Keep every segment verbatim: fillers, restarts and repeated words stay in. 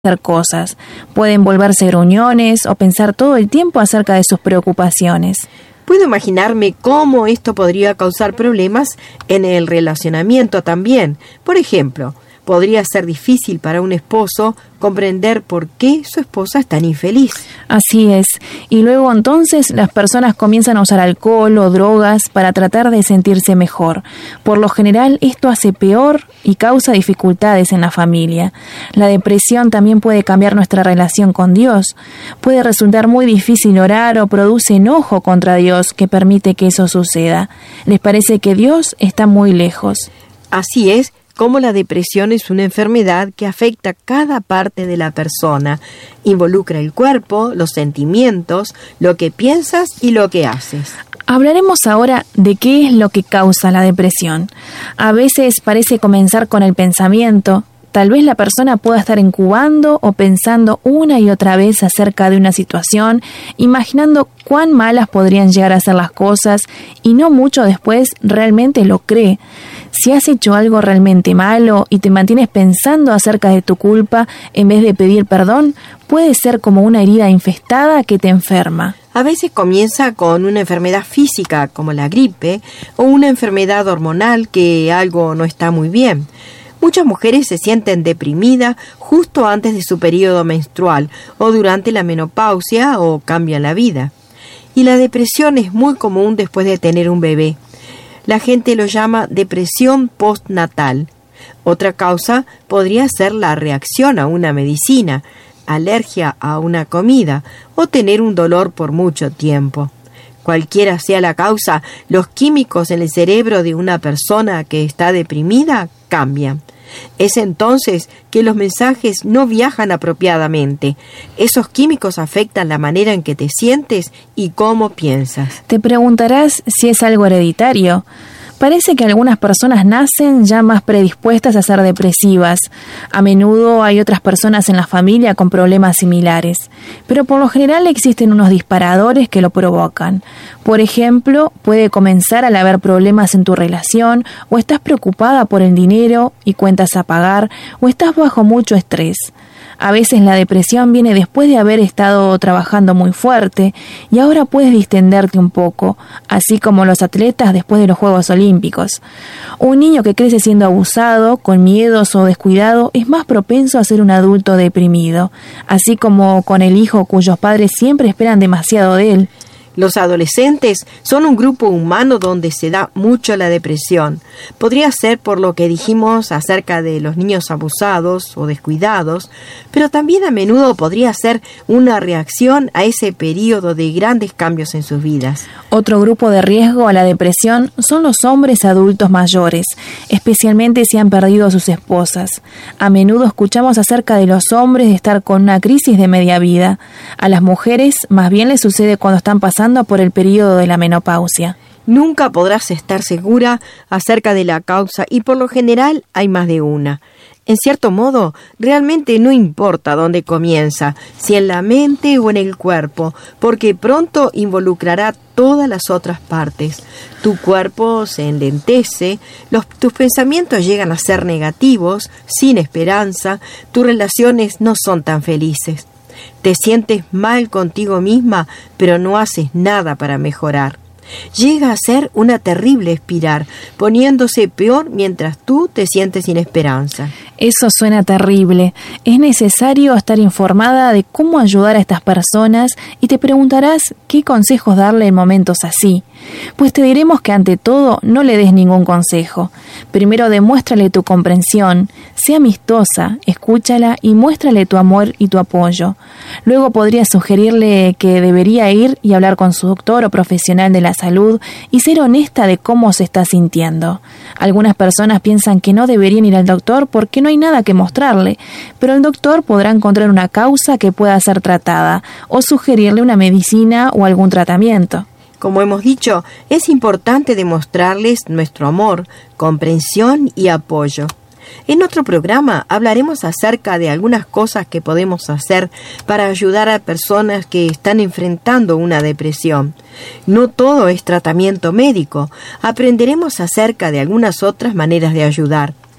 hacer cosas. Pueden volverse gruñones o pensar todo el tiempo acerca de sus preocupaciones. Puedo imaginarme cómo esto podría causar problemas en el relacionamiento también. Por ejemplo, podría ser difícil para un esposo comprender por qué su esposa es tan infeliz. Así es. Y luego entonces las personas comienzan a usar alcohol o drogas para tratar de sentirse mejor. Por lo general esto hace peor y causa dificultades en la familia. La depresión también puede cambiar nuestra relación con Dios. Puede resultar muy difícil orar o produce enojo contra Dios que permite que eso suceda. Les parece que Dios está muy lejos. Así es. Como la depresión es una enfermedad que afecta cada parte de la persona. Involucra el cuerpo, los sentimientos, lo que piensas y lo que haces. Hablaremos ahora de qué es lo que causa la depresión. A veces parece comenzar con el pensamiento. Tal vez la persona pueda estar incubando o pensando una y otra vez acerca de una situación, imaginando cuán malas podrían llegar a ser las cosas y no mucho después realmente lo cree. Si has hecho algo realmente malo y te mantienes pensando acerca de tu culpa en vez de pedir perdón, puede ser como una herida infestada que te enferma. A veces comienza con una enfermedad física como la gripe o una enfermedad hormonal que algo no está muy bien. Muchas mujeres se sienten deprimidas justo antes de su periodo menstrual o durante la menopausia o cambian la vida. Y la depresión es muy común después de tener un bebé. La gente lo llama depresión postnatal. Otra causa podría ser la reacción a una medicina, alergia a una comida o tener un dolor por mucho tiempo. Cualquiera sea la causa, los químicos en el cerebro de una persona que está deprimida cambian. Es entonces que los mensajes no viajan apropiadamente. Esos químicos afectan la manera en que te sientes y cómo piensas. Te preguntarás si es algo hereditario. Parece que algunas personas nacen ya más predispuestas a ser depresivas. A menudo hay otras personas en la familia con problemas similares, pero por lo general existen unos disparadores que lo provocan. Por ejemplo, puede comenzar al haber problemas en tu relación, o estás preocupada por el dinero y cuentas a pagar, o estás bajo mucho estrés. A veces la depresión viene después de haber estado trabajando muy fuerte y ahora puedes distenderte un poco, así como los atletas después de los Juegos Olímpicos. Un niño que crece siendo abusado, con miedos o descuidado, es más propenso a ser un adulto deprimido, así como con el hijo cuyos padres siempre esperan demasiado de él. Los adolescentes son un grupo humano donde se da mucho la depresión. Podría ser por lo que dijimos acerca de los niños abusados o descuidados, pero también a menudo podría ser una reacción a ese periodo de grandes cambios en sus vidas. Otro grupo de riesgo a la depresión son los hombres adultos mayores, especialmente si han perdido a sus esposas. A menudo escuchamos acerca de los hombres de estar con una crisis de media vida. A las mujeres más bien les sucede cuando están pasando por el periodo de la menopausia. Nunca podrás estar segura acerca de la causa y por lo general hay más de una. En cierto modo, realmente no importa dónde comienza, si en la mente o en el cuerpo, porque pronto involucrará todas las otras partes. Tu cuerpo se enlentece, los, tus pensamientos llegan a ser negativos, sin esperanza, tus relaciones no son tan felices. Te sientes mal contigo misma, pero no haces nada para mejorar. Llega a ser una terrible espiral, poniéndose peor mientras tú te sientes sin esperanza. Eso suena terrible. Es necesario estar informada de cómo ayudar a estas personas y te preguntarás qué consejos darle en momentos así. Pues te diremos que ante todo no le des ningún consejo. Primero demuéstrale tu comprensión, sé amistosa, escúchala y muéstrale tu amor y tu apoyo. Luego podrías sugerirle que debería ir y hablar con su doctor o profesional de la salud y ser honesta de cómo se está sintiendo. Algunas personas piensan que no deberían ir al doctor porque no hay nada que mostrarle, pero el doctor podrá encontrar una causa que pueda ser tratada o sugerirle una medicina o algún tratamiento. Como hemos dicho, es importante demostrarles nuestro amor, comprensión y apoyo. En otro programa hablaremos acerca de algunas cosas que podemos hacer para ayudar a personas que están enfrentando una depresión. No todo es tratamiento médico. Aprenderemos acerca de algunas otras maneras de ayudar.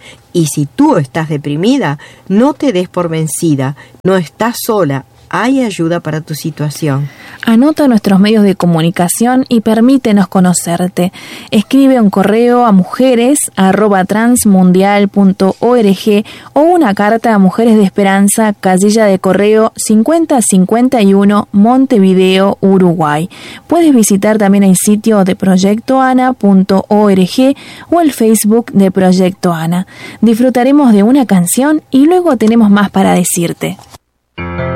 Y si tú estás deprimida, no te des por vencida, no estás sola, hay ayuda para tu situación. Anota nuestros medios de comunicación y permítenos conocerte. Escribe un correo a mujeres arroba transmundial punto org o una carta a Mujeres de Esperanza, casilla de correo cincuenta cincuenta y uno, Montevideo, Uruguay. Puedes visitar también el sitio de proyecto ana punto org o el Facebook de Proyecto Ana. Disfrutaremos de una canción y luego tenemos más para decirte.